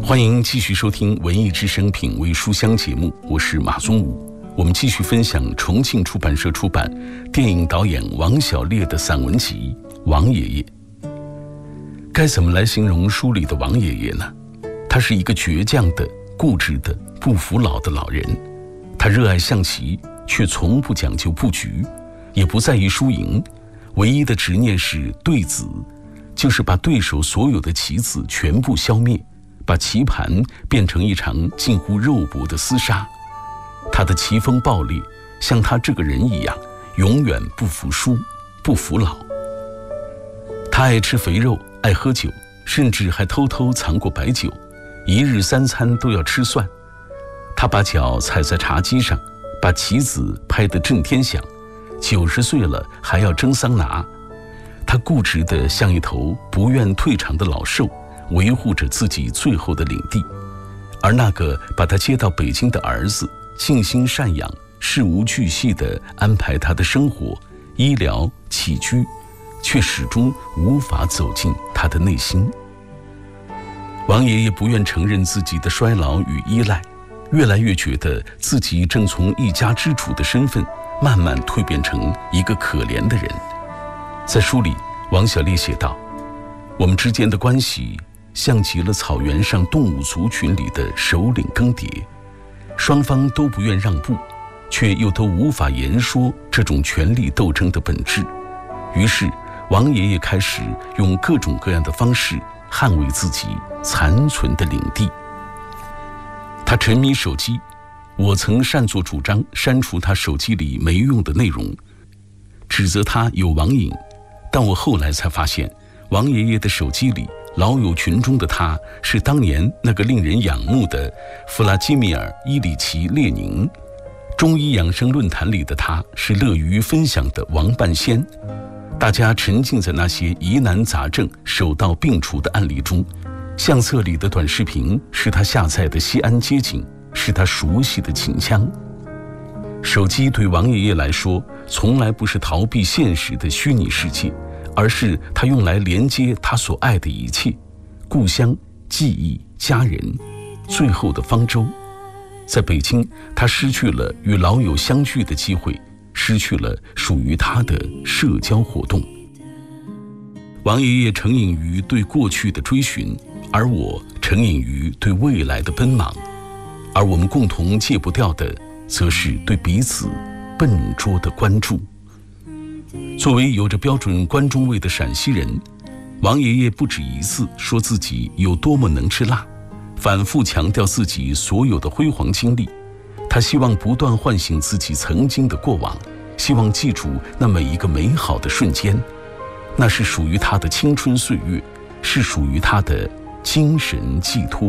欢迎继续收听文艺之声品味书香节目，我是马宗武。我们继续分享重庆出版社出版电影导演王小烈的散文集《王爷爷》。该怎么来形容书里的王爷爷呢？他是一个倔强的、固执的、不服老的老人。他热爱象棋，却从不讲究布局，也不在意输赢，唯一的执念是对子，就是把对手所有的棋子全部消灭，把棋盘变成一场近乎肉搏的厮杀。他的棋风暴烈，像他这个人一样，永远不服输，不服老。他爱吃肥肉，爱喝酒，甚至还偷偷藏过白酒，一日三餐都要吃蒜。他把脚踩在茶几上，把棋子拍得震天响，90岁了还要蒸桑拿。他固执得像一头不愿退场的老兽，维护着自己最后的领地。而那个把他接到北京的儿子，尽心赡养，事无巨细地安排他的生活、医疗、起居，却始终无法走进他的内心。王爷爷不愿承认自己的衰老与依赖，越来越觉得自己正从一家之主的身份慢慢蜕变成一个可怜的人。在书里，王小烈写道：我们之间的关系像极了草原上动物族群里的首领更迭，双方都不愿让步，却又都无法言说这种权力斗争的本质。于是王爷爷开始用各种各样的方式捍卫自己残存的领地。他沉迷手机，我曾擅作主张删除他手机里没用的内容，指责他有网瘾。但我后来才发现，王爷爷的手机里老友群中的他是当年那个令人仰慕的弗拉基米尔·伊里奇·列宁，中医养生论坛里的他是乐于分享的王半仙。大家沉浸在那些疑难杂症手到病除的案例中，相册里的短视频是他下载的西安街景，是他熟悉的秦腔。手机对王爷爷来说，从来不是逃避现实的虚拟世界，而是他用来连接他所爱的一切，故乡、记忆、家人，最后的方舟。在北京，他失去了与老友相聚的机会，失去了属于他的社交活动。王爷爷成瘾于对过去的追寻，而我成瘾于对未来的奔忙，而我们共同戒不掉的，则是对彼此笨拙的关注。作为有着标准关中味的陕西人，王爷爷不止一次说自己有多么能吃辣，反复强调自己所有的辉煌经历。他希望不断唤醒自己曾经的过往，希望记住那每一个美好的瞬间，那是属于他的青春岁月，是属于他的精神寄托。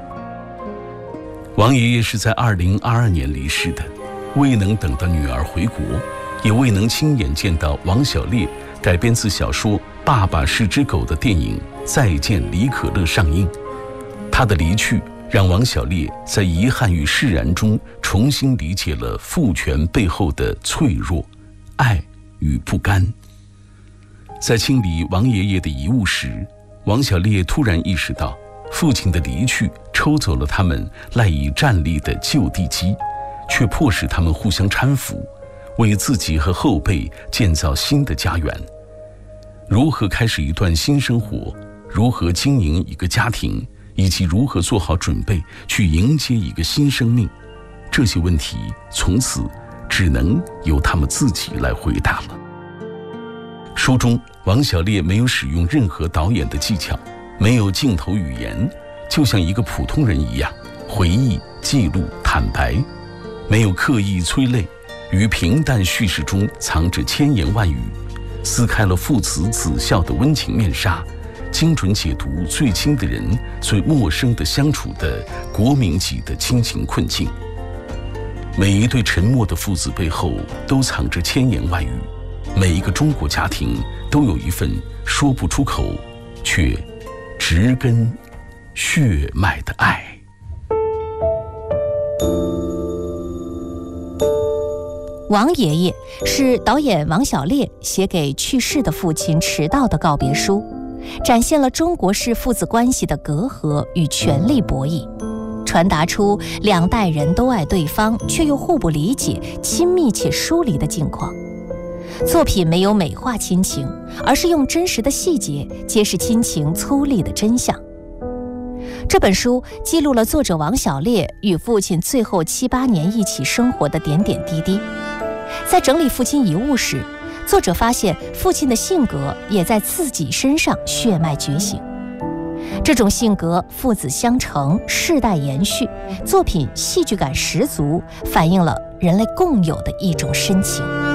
王爷爷是在2022年离世的，未能等到女儿回国，也未能亲眼见到王小烈改编自小说《爸爸是只狗》的电影《再见李可乐》上映。他的离去让王小烈在遗憾与释然中重新理解了父权背后的脆弱、爱与不甘。在清理王爷爷的遗物时，王小烈突然意识到，父亲的离去抽走了他们赖以站立的旧地基，却迫使他们互相搀扶，为自己和后辈建造新的家园。如何开始一段新生活，如何经营一个家庭，以及如何做好准备去迎接一个新生命，这些问题从此只能由他们自己来回答了。书中，王小烈没有使用任何导演的技巧，没有镜头语言，就像一个普通人一样，回忆、记录、坦白，没有刻意催泪，于平淡叙事中藏着千言万语，撕开了父慈子孝的温情面纱，精准解读最亲的人、最陌生的相处的国民级的亲情困境。每一对沉默的父子背后都藏着千言万语，每一个中国家庭都有一份说不出口却植根血脉的爱。 王爷爷是导演王小烈写给去世的父亲迟到的告别书， 展现了中国式父子关系的隔阂与权力博弈，传达出两代人都爱对方却又互不理解、亲密且疏离的境况。作品没有美化亲情，而是用真实的细节揭示亲情粗粝的真相。这本书记录了作者王小烈与父亲最后7、8年一起生活的点点滴滴。在整理父亲遗物时，作者发现父亲的性格也在自己身上血脉觉醒。这种性格父子相承，世代延续，作品戏剧感十足，反映了人类共有的一种深情。